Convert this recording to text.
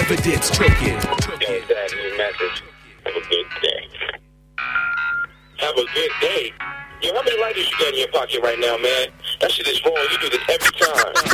Evidence took it. That new message. Have a good day. Have a good day? Yo, how many lighters you got in your pocket right now, man? That shit is wrong. You do this every time.